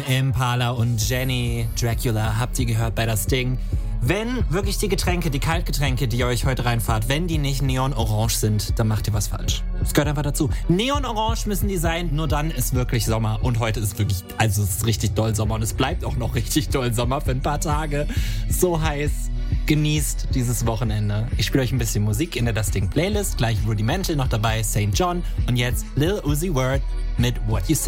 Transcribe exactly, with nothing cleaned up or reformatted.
Impala und Jenny. Dracula habt ihr gehört bei das Ding. Wenn wirklich die Getränke, die Kaltgetränke, die ihr euch heute reinfahrt, wenn die nicht neon-orange sind, dann macht ihr was falsch. Das gehört einfach dazu. Neon-orange müssen die sein, nur dann ist wirklich Sommer. Und heute ist wirklich, also es ist richtig doll Sommer und es bleibt auch noch richtig doll Sommer für ein paar Tage. So heiß. Genießt dieses Wochenende. Ich spiele euch ein bisschen Musik in der Das Ding Playlist. Gleich Rudimental noch dabei, Saint John und jetzt Lil Uzi Vert mit What You Say.